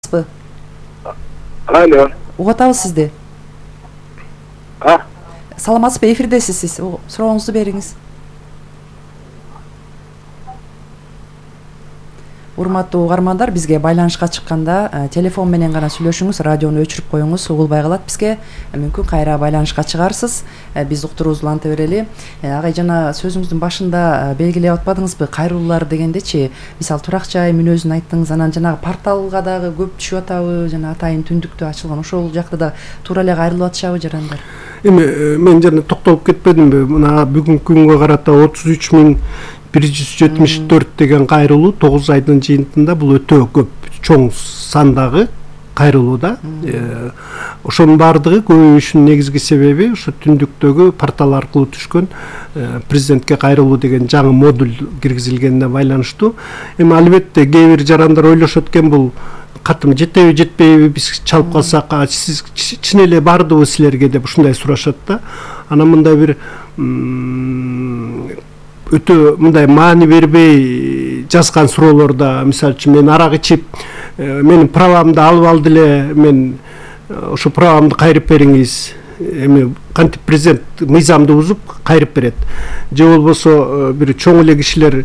Алло. Угуп атабыз сизди. Саламатсызбы? Эфирдесиз сиз. Сурооңузду бериңиз. Урматтуу угармандар, бизге байланышка чыкканда телефон менен гана сүйлөшүңүз, радиону өчүрүп коюңуз, угулбай калат бизге. Мүмкүн кайра байланышка чыгарсыз. Биз уктуруубузду уланта берели. Агай, жана сөзүңүздүн башында белгилеп атпадыңызбы, кайрылуулар дегендечи, мисалы турак жай мүнөзүн айттыңыз, анан жанагы порталга дагы көп түшүп атабы, жана атайын түндүктө ачылган ошол жакта да туура эле кайрылып атышабы жарандар? Эми мен жана токтолуп кетпедимби? Мына бүгүнкү күнгө карата 33.174 деген кайрылуу 9 айдын жыйынтыгында бул өтө көп, чоң сандагы кайрылуу да. Ошонун баардыгы көбөйүшүнүн негизги себеби ошо түндүктөгү портал аркылуу түшкөн президентке кайрылуу деген жаңы модуль киргизилгенине байланыштуу. Эми албетте кээ бир жарандар ойлошот экен, бул катым жетеби жетпейби, биз чалып калсак, сиз чын эле бардыбы силерге деп ушундай сурашат да. Анан мындай бир өтө мындай маани бербей жазган суроолордо, мисалы үчүн мен арак ичип, менин правамды алып алды эле, мен ошо правамды кайрып бериңиз. Эми кантип президент мыйзамды бузуп кайрып берет. Же болбосо бир чоң эле кишилер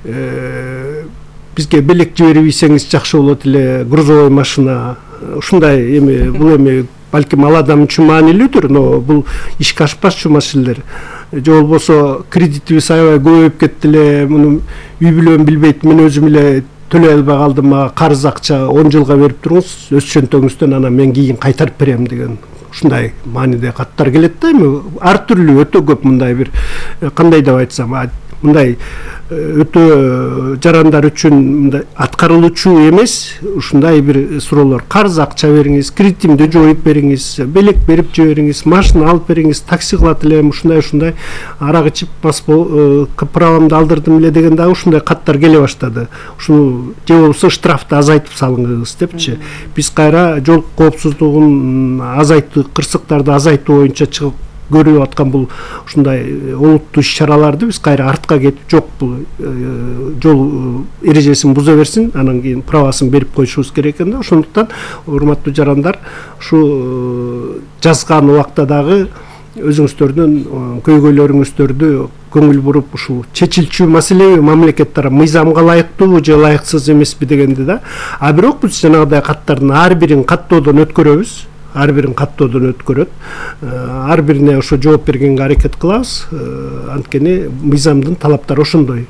бизге белек жиберип ийсеңиз жакшы болот эле, грузовой машина. Ушундай эми бул эми балким ал адам үчүн маанилүүдүр, но бул ишке ашпашчу маселелер. Же болбосо кредитибиз аябай көбөйүп кетти эле, муну үй бүлөм билбейт, мен өзүм эле төлөй албай калдым, мага карыз акча 10 жылга берип туруңуз, өз чөнтөгүңүздөн анан мен кийин кайтарып берем деген ушундай мааниде каттар келет да. Эми ар түрлүү өтө көп мындай бир кандай деп айтсам, мындай өтө жарандар үчүн мындай аткарылуучу эмес ушундай бир суроолор. Карыз акча бериңиз, кредитимди жоюп бериңиз, белек берип жибериңиз, машина алып бериңиз, такси кылат элем, ушундай арак ичип правамды алдырдым эле деген дагы ушундай каттар келе баштады. Ушуну же болбосо штрафты азайтып салыңыз депчи. Биз кайра жол коопсуздугун азайтуу, кырсыктарды азайтуу боюнча чыгып көрүп аткан бул ушундай олуттуу иш-чараларды биз кайра артка кетип, жок бул жол эрежесин буза берсин, анан кийин правасын берип коюшубуз керек экен да. Ошондуктан урматтуу жарандар, ушу жазган убакта дагы өзүңүздөрдүн көйгөйлөрүңүздөрдү көңүл буруп, ушул чечилчү маселеби, мамлекет тарап мыйзамга ылайыктуубу же ылайыксыз эмеспи дегенди да. А бирок биз жанагыдай каттардын ар бирин каттоодон өткөрөбүз. Ар бирин каттоодон өткөрөт. Ар бирине ошо жооп бергенге аракет кылабыз. Анткени мыйзамдын талаптары ошондой.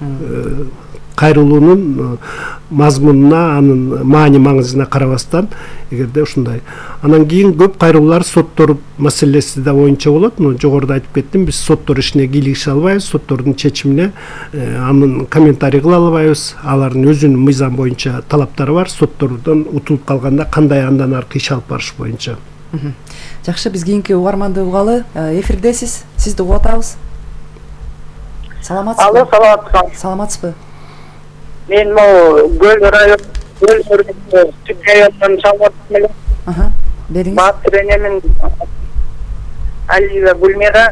Кайрылуунун мазмунуна, анын маани маңызына карабастан, эгерде ушундай. Анан кийин көп кайрылуулар соттор маселеси да боюнча болот. Но жогоруда айтып кеттим, биз соттор ишине кийлигише албайбыз, соттордун чечимине анын комментарий кыла албайбыз. Алардын өзүнүн мыйзам боюнча талаптары бар. Соттордон утулуп калганда кандай андан аркы иш алып барыш боюнча. Жакшы, биз кийинки угарманды угалы. Эфирдесиз, сизди угуп атабыз. Саламатсызбы? Алло, саламатсызбы? Мен Гөл районунун Түп районунан чалып атам. Бериңиз. Батыр энемин Алиева Гүлмира.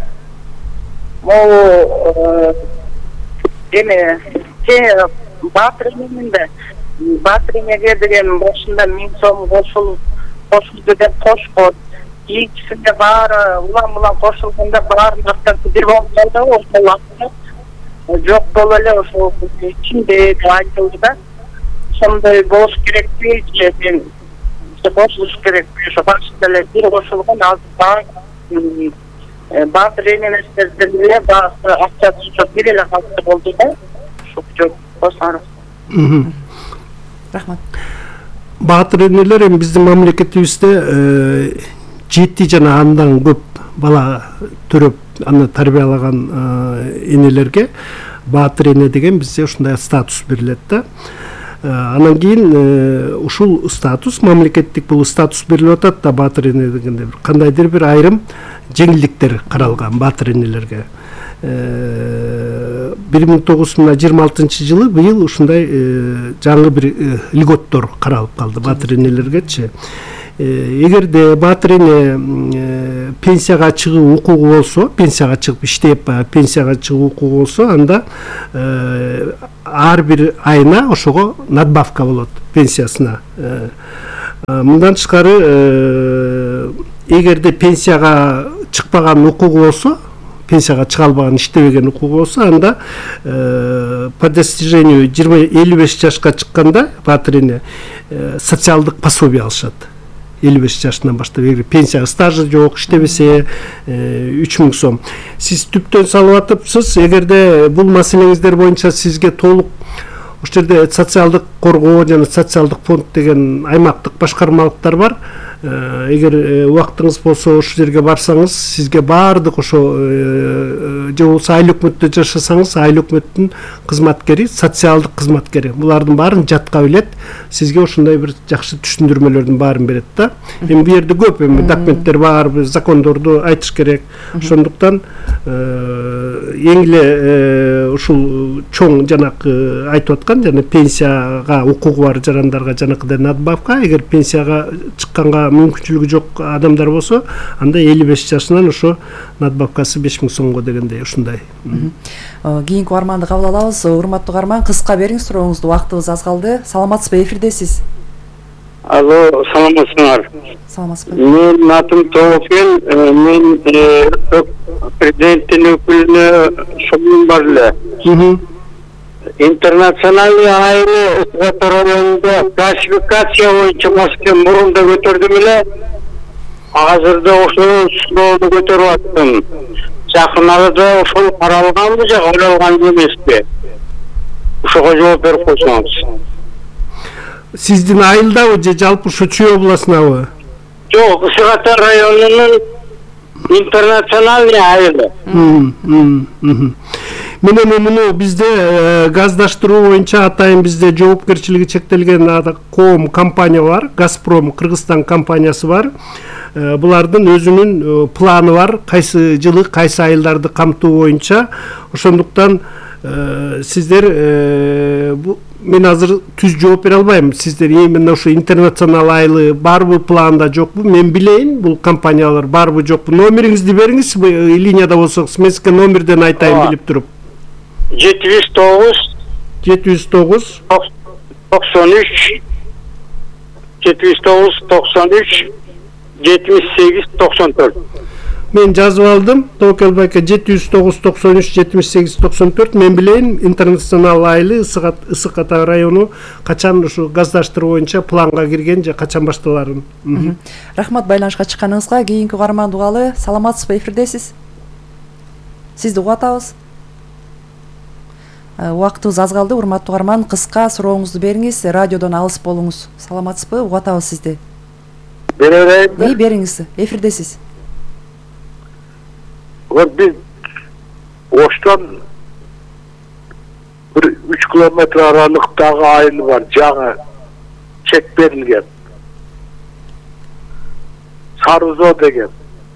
Эми Батыр энеминде Батыр энеге деген башында 1000 сом кошулду деп кошкон. Кийинчисинде баары улам кошулганда баарын актарды бир болуп калды, ошол акча жок боло эле ошол ичинде деп айтылды да. Ошондой болуш керекпи же мен кошулуш керекпи? Ошо башында эле бир кошулгон, азыр Батыр энемиздин эле баасы акчасы бир эле калды болду да. Ошо жок косарыз. Рахмат. Батыр энелер эми биздин мамлекетибизде 7 жана андан көп бала төрөп, аны тарбиялаган энелерге батыр эне деген бизде ушундай статус берилет да. Анан кийин ушул статус, мамлекеттик бул статус берилип атат да, батыр эне дегенде кандайдыр бир айрым жеңилдиктер каралган батыр энелерге. 1926 жылы быйыл ушундай жаңы бир льготтор каралып калды батыр энелергечи. Эгерде батыр эне пенсияга чыгуу укугу болсо, пенсияга чыгып иштеп пенсияга чыгуу укугу болсо, анда ар бир айына ошого надбавка болот пенсиясына. Мындан тышкары эгерде пенсияга чыкпаган укугу болсо, пенсияга чыга албаган, иштебеген укугу болсо, анда по достижению 20-55 жашка чыкканда батирине социалдык пособие алышат. 55 жашынан баштап, эгер пенсия стажы жок, иштебесе 3000 сом. Сиз түптөн салып атыпсыз, эгерде бул маселеңиздер боюнча сизге толук ошол жерде социалдык коргоо жана социалдык фонд деген аймактык башкармалыктар бар. Эгер убактыңыз болсо ошол жерге барсаңыз, сизге баардык ошо же болбосо айыл өкмөттө жашасаңыз, айыл өкмөттүн кызматкери, социалдык кызматкери булардын баарын жатка билет, сизге ошондой бир жакшы түшүндүрмөлөрдүн баарын берет да. Эми бу жерде көп документтер бар, закондорду айтыш керек. Ошондуктан эң эле ушул чоң жанакы айтып аткан жана пенсияга укугу бар жарандарга жанакыдай надбавка, эгер пенсияга чыкканга мүмкүнчүлүгү жок адамдар болсо, анда 55 жашынан ошо надбавкасы 5000 сомго дегендей ушундай. Кийинки угарманды кабыл алабыз. Урматтуу угарман, кыска бериңиз сурооңузду, убактыбыз аз калды. Саламатсызбы, эфирдесиз. Алло, саламатсызбы. Саламатсызбы. Менин атым Тоокел, мен президенттин өкүлүнө сомум бар эле. Интернациональный айыл районунда классификация боюнча Москва мурунда көтөрдүм эле. Азырда ошол суроону көтөрүп аттым. Жакын арада ошол каралганбы же каралган эмеспи? Ошого жооп берип койсоңуз. Сиздин айылдабы же жалпы ушу Чүй областынабы? Жок, Ысык Ата районунун интернациональный айылы. Менен муну бизде газдаштыруу боюнча атайын бизде жоопкерчилиги чектелген коом компания бар, Газпром Кыргызстан компаниясы бар. Булардын өзүнүн планы бар, кайсы жылы кайсы айылдарды камтуу боюнча. Ошондуктан сиздер мен азыр түз жооп бере албайм. Сиздер именно ушу интернационал айылы барбы, планда жокпу? Мен билейин, бул компаниялар барбы, жокпу? Номериңизди бериңиз, линияда болсоңуз, мен сизге номерден айтайын билип туруп. 709 709 93 709 93 78 94. Мен жазып алдым. Тоокел байка 709 93 78 94. Мен билейин, интернационал айылы Ысык Ата району качан ушу газдаштыруу боюнча планга кирген же качан башталарын. Рахмат байланышка чыкканыңызга. Кийинки угарман дугалы. Саламатсызбы, эфирдесиз. Сизди угуп атабыз. Убактыбыз аз калды. Урматтуу угарман, кыска сурооңузду бериңиз, радиодон алыс болуңуз. Саламатсызбы, угуп атабыз сизди. Беребейинби? Бериңиз, эфирдесиз. Вот biz Оштон 3 километр аралыктагы айыл бар, жаңы чек берилген. Сарызо деген.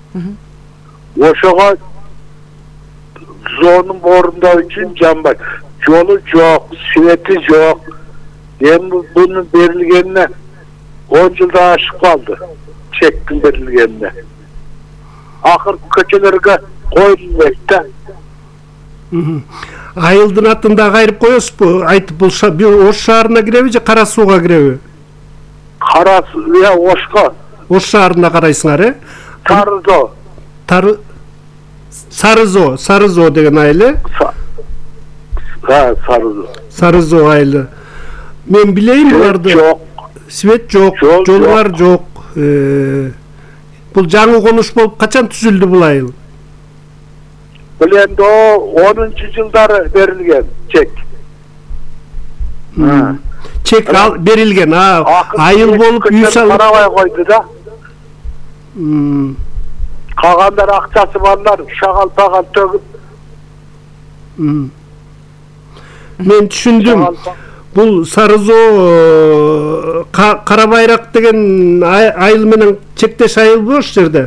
Ошого зонун орундоо үчүн жанбай. Жолу жок, свети жок. Эми бунун берилгенине 10 жылдан ашып калды. Чектин берилгенине. Акыр көчөлөргө коюлбайт да. Айылдын атын да кайрып коесузбу? Айтып, бул Ош шаарына киреби же Кара Сууга киреби? Кара Суу, Ошко. Ош шаарына карайсыңар, Сарызо. Сарызо деген айылы. Сарызо. Сарызо айылы. Мен билейин буларды. Жок. Свет жок, жолдар жок. Бул жаңы конуш болуп качан түзүлдү бул айыл? Биленди, 10-жылдары берилген чек. Чек берилген, айыл болуп үй салып карабай койду да. Калгандар акчасы барлар шагал-пагал төгүп. Мен түшүндүм. Бул Сарызо Кара Байрак деген айыл менен чектеш айылбы ошол жерде?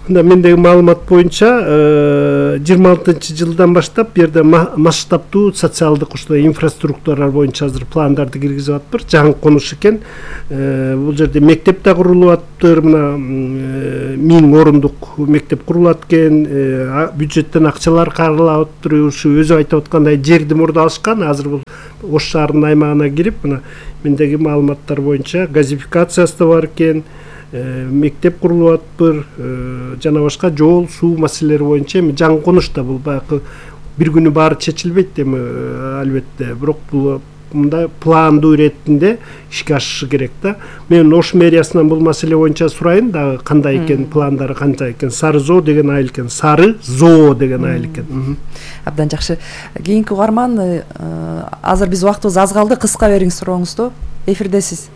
Мында мендеги маалымат боюнча 26-жылдан баштап бу жерде масштабтуу социалдык ушундай инфраструктуралар боюнча азыр пландарды киргизип атыптыр. Жаңы конуш экен. Бул жерде мектеп да курулуп атыптыр. Мына 1000 орундук мектеп курулат экен. Бюджеттен акчалар каралып атыптыр. Ушу өзү айтып аткандай жерди мурда алышкан. Азыр бул Ош шаарынын аймагына кирип, мына мендеги маалыматтар боюнча газификациясы да бар экен. Мектеп курулуп атыптыр, жана башка жол, суу маселелери боюнча эми жаңы конушта бул баягы бир күнү баары чечилбейт эми албетте, бирок бул мындай пландуу иретинде ишке ашышы керек да. Мен Ош мэриясынан бул маселе боюнча сурайын дагы кандай экен, пландары кандай экен. Сары Зоо деген айыл экен, Сары Зоо деген айыл экен. Абдан жакшы. Кийинки угарман, азыр биз убактыбыз аз калды, кыска бериңиз сурооңузду. Эфирдесиз.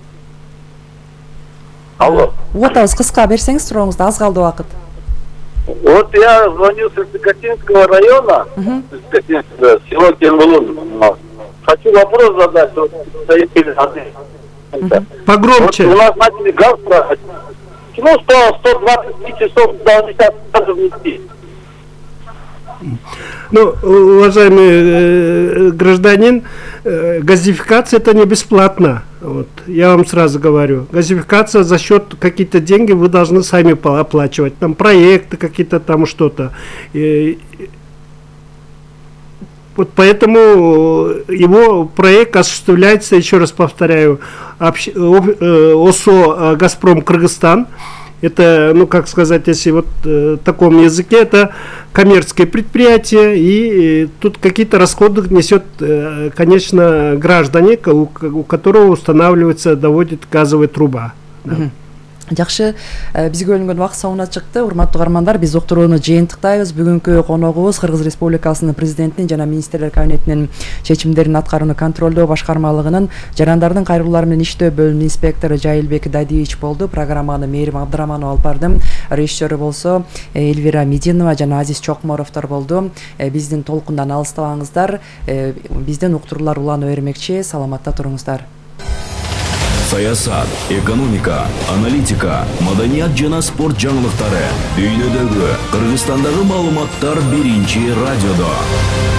Алло. Отабыз кыска берсеңиз сурооңузду, аз калды убакыт. Вот я звоню с Екатеринского района, село Кенбулун. Хочу вопрос задать. Погромче. Вот у нас начали газ проходить. Почему 120 часов должны сейчас внести? Ну, уважаемый гражданин, газификация это не бесплатно. Вот, я вам сразу говорю. Газификация за счет какие-то деньги вы должны сами оплачивать. Там проекты какие-то, там что-то. Вот поэтому его проект осуществляется, еще раз повторяю, ОСО «Газпром Кыргызстан». Это, ну как сказать, если вот в таком языке, это коммерческое предприятие, и тут какие-то расходы несет, конечно, граждане, у которого устанавливается, доводит газовая труба. Да. Жакшы, бизге бөлүнгөн убакыт соңуна чыкты. Урматтуу угармандар, биз уктурууну жыйынтыктайбыз. Бүгүнкү коногубуз Кыргыз Республикасынын президентинин жана министрлер кабинетинин чечимдерин аткарууну контролдоо башкармалыгынын жарандардын кайрылуулары менен иштөө бөлүмүнүн инспектору Жайылбек Дадиевич болду. Программаны Мээрим Абдыраманова алып бардым. Режиссеру болсо Эльвира Мединова жана Азиз Чокморовдор болду. Биздин толкундан алыстабаңыздар. Бизден уктуруулар уланып бермекчи. Саламатта туруңуздар. Саясат, экономика, аналитика, маданият жана спорт жаңылыктары, дүйнөдөгү, Кыргызстандагы маалыматтар биринчи радиодо.